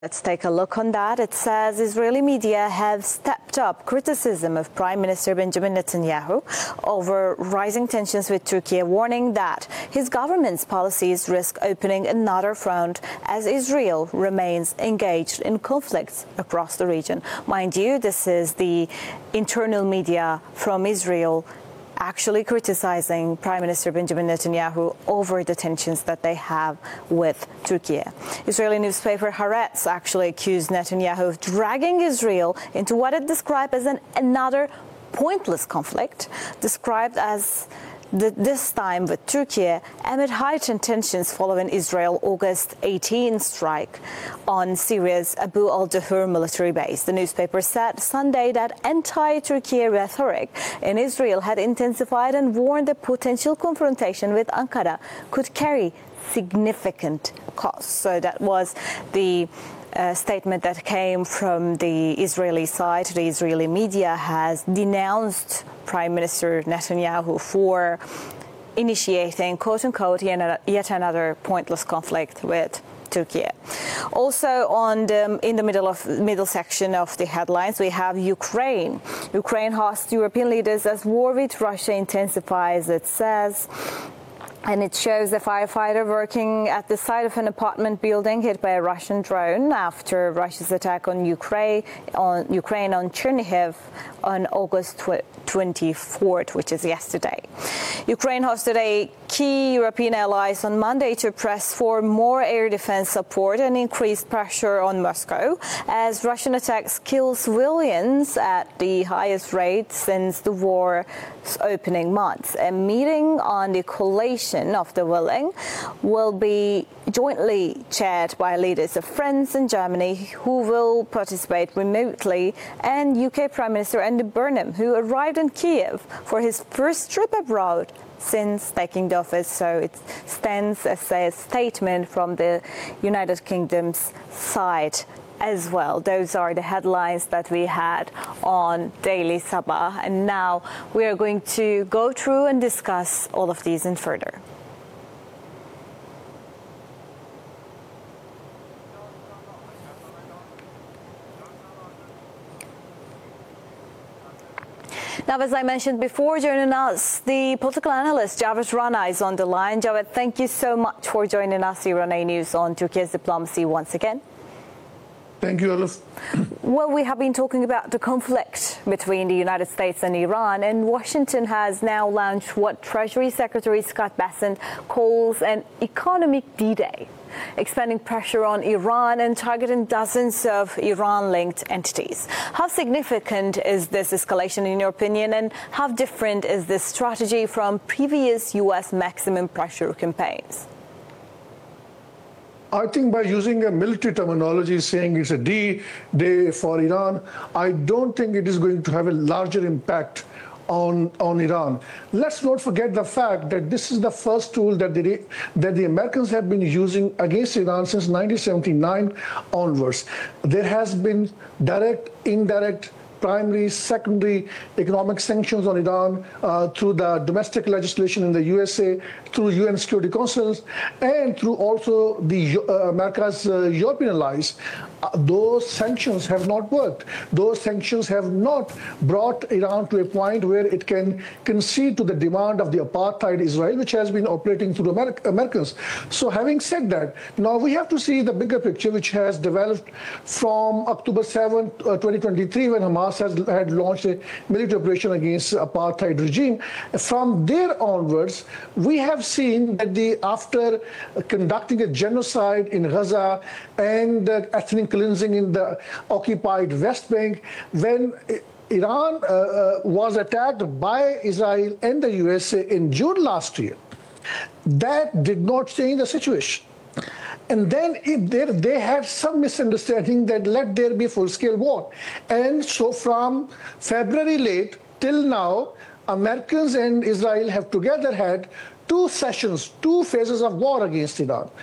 Let's take a look on that. It says Israeli media have stepped up criticism of Prime Minister Benjamin Netanyahu over rising tensions with Turkey, warning that his government's policies risk opening another front as Israel remains engaged in conflicts across the region. Mind you, this is the internal media from Israel actually criticizing Prime Minister Benjamin Netanyahu over the tensions that they have with Turkey. Israeli newspaper Haaretz actually accused Netanyahu of dragging Israel into what it described as another pointless conflict, described as this time with Turkey amid heightened tensions following Israel's August 18 strike on Syria's Abu al-Dahur military base. The newspaper said Sunday that anti-Turkey rhetoric in Israel had intensified and warned that potential confrontation with Ankara could carry significant costs. So that was the statement that came from the Israeli side. The Israeli media has denounced Prime Minister Netanyahu for initiating, quote-unquote, yet another pointless conflict with Turkey. Also, in the middle section of the headlines, we have Ukraine. Ukraine hosts European leaders as war with Russia intensifies, it says. And it shows a firefighter working at the site of an apartment building hit by a Russian drone after Russia's attack on Ukraine on Chernihiv on August 24th, which is yesterday. Ukraine hosted a key European allies on Monday to press for more air defense support and increased pressure on Moscow as Russian attacks kill civilians at the highest rate since the war's opening months. A meeting on the coalition of the willing will be jointly chaired by leaders of France and Germany, who will participate remotely, and UK Prime Minister Andy Burnham, who arrived in Kiev for his first trip abroad since taking the office. So it stands as a statement from the United Kingdom's side as well. Those are the headlines that we had on Daily Sabah. And now we are going to go through and discuss all of these in further. Now, as I mentioned before, joining us, the political analyst Javed Rana is on the line. Javed, thank you so much for joining us here on A News on Turkey's diplomacy once again. Thank you, Elif. Well, we have been talking about the conflict between the United States and Iran, and Washington has now launched what Treasury Secretary Scott Bessent calls an economic D-Day, expanding pressure on Iran and targeting dozens of Iran-linked entities. How significant is this escalation in your opinion, and how different is this strategy from previous U.S. maximum pressure campaigns? I think by using a military terminology, saying it's a D-Day for Iran, I don't think it is going to have a larger impact on Iran. Let's not forget the fact that this is the first tool that the Americans have been using against Iran since 1979 onwards. There has been direct, indirect, primary, secondary economic sanctions on Iran through the domestic legislation in the USA, through UN Security Councils, and through also the America's European allies. Those sanctions have not worked. Those sanctions have not brought Iran to a point where it can concede to the demand of the apartheid Israel, which has been operating through Americans. So having said that, now we have to see the bigger picture, which has developed from October 7, 2023, when Hamas had launched a military operation against the apartheid regime. From there onwards, we have seen that after conducting a genocide in Gaza and ethnic cleansing in the occupied West Bank, when Iran was attacked by Israel and the USA in June last year, that did not change the situation. And then they had some misunderstanding that let there be full-scale war. And so from February late till now, Americans and Israel have together had two sessions, two phases of war against Iran.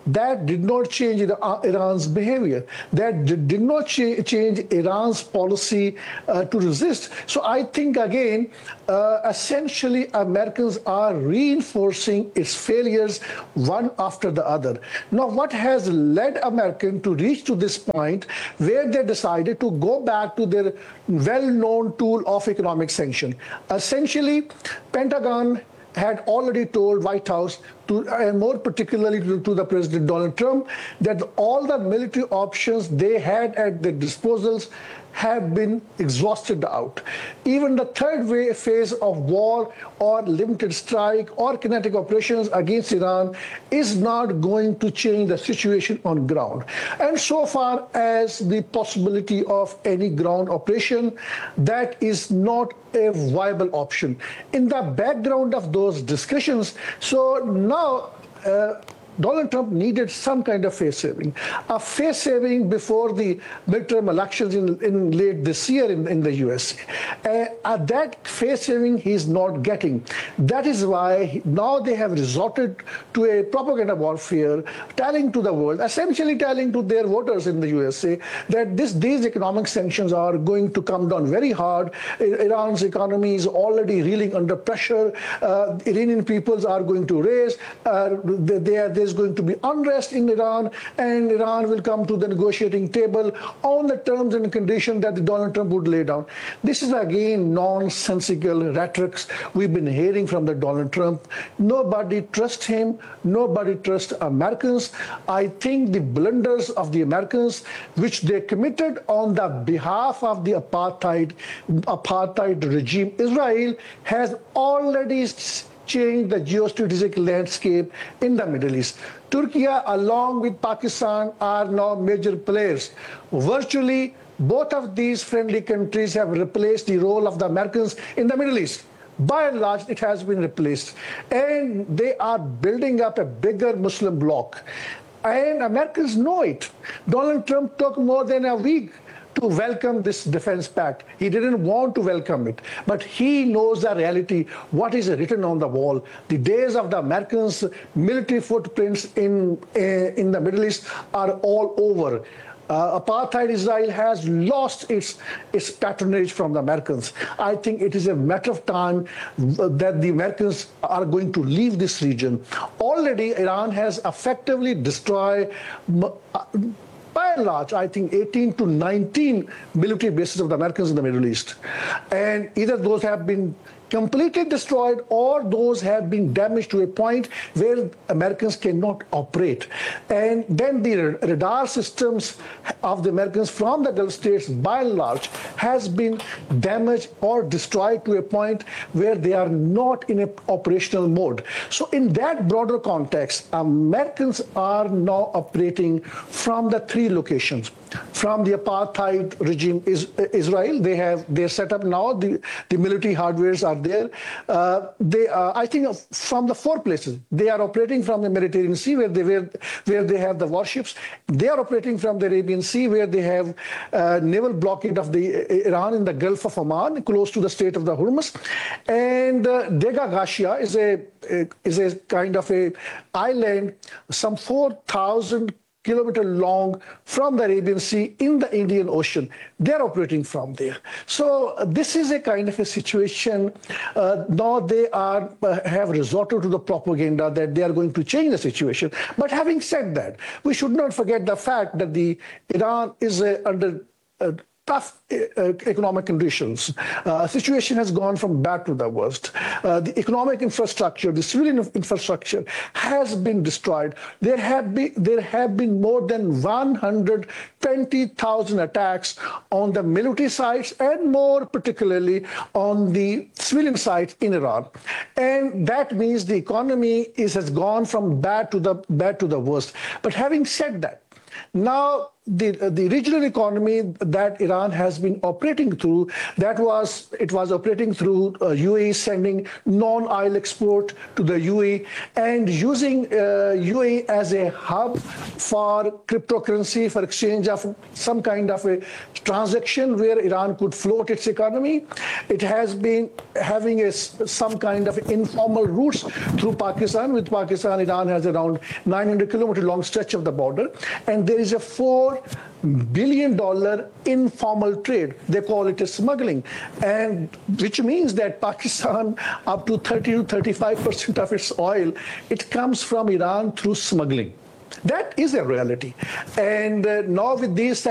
that did not change Iran's behavior. That did not change Iran's policy to resist. So I think, again, essentially, Americans are reinforcing its failures one after the other. Now, what has led Americans to reach to this point where they decided to go back to their well-known tool of economic sanction? Essentially, Pentagon had already told White House, and more particularly to the President Donald Trump, that all the military options they had at their disposals have been exhausted out. Even the third phase of war or limited strike or kinetic operations against Iran is not going to change the situation on ground. And so far as the possibility of any ground operation, that is not a viable option. In the background of those discussions, so now Donald Trump needed some kind of face saving. A face saving before the midterm elections in late this year in the US. That face saving he's not getting. That is why now they have resorted to a propaganda warfare, telling to the world, essentially telling to their voters in the USA that these economic sanctions are going to come down very hard. Iran's economy is already reeling under pressure. Iranian peoples are going to raise. There's going to be unrest in Iran, and Iran will come to the negotiating table on the terms and conditions that Donald Trump would lay down. This is again nonsensical rhetoric we've been hearing from the Donald Trump. Nobody trusts him. Nobody trusts Americans. I think the blunders of the Americans, which they committed on the behalf of the apartheid regime, Israel, has already change the geostrategic landscape in the Middle East. Turkey, along with Pakistan, are now major players. Virtually, both of these friendly countries have replaced the role of the Americans in the Middle East. By and large, it has been replaced. And they are building up a bigger Muslim bloc. And Americans know it. Donald Trump took more than a week to welcome this defense pact. He didn't want to welcome it, but he knows the reality, what is written on the wall. The days of the Americans' military footprints in the Middle East are all over. Apartheid Israel has lost its patronage from the Americans. I think it is a matter of time that the Americans are going to leave this region. Already, Iran has effectively destroyed, by and large, I think 18 to 19 military bases of the Americans in the Middle East. And either those have been completely destroyed or those have been damaged to a point where Americans cannot operate. And then the radar systems of the Americans from the Gulf states, by and large, has been damaged or destroyed to a point where they are not in an operational mode. So in that broader context, Americans are now operating from the three locations. From the apartheid regime Israel, they're set up now. The military hardwares are there. I think from the four places they are operating: from the Mediterranean Sea, where they have the warships. They are operating from the Arabian Sea, where they have naval blockade of the Iran in the Gulf of Oman, close to the Strait of the Hormuz. And Dega Ghashia is a kind of a island, some 4,000 kilometer long from the Arabian Sea in the Indian Ocean. They're operating from there. So this is a kind of a situation. Now they have resorted to the propaganda that they are going to change the situation. But having said that, we should not forget the fact that Iran is under tough economic conditions. Situation has gone from bad to the worst. The economic infrastructure, the civilian infrastructure has been destroyed. There have been more than 120,000 attacks on the military sites and more particularly on the civilian sites in Iran. And that means the economy has gone from bad to the worst. But having said that, now the regional economy that Iran has been operating through, it was operating through UAE sending non-oil export to the UAE and using UAE as a hub for cryptocurrency, for exchange of some kind of a transaction where Iran could float its economy. It has been having some kind of informal routes through Pakistan. With Pakistan, Iran has around 900-kilometer long stretch of the border, and there is a $4 billion informal trade. They call it a smuggling, and which means that Pakistan, up to 30 to 35% of its oil, it comes from Iran through smuggling. That is a reality. And now with these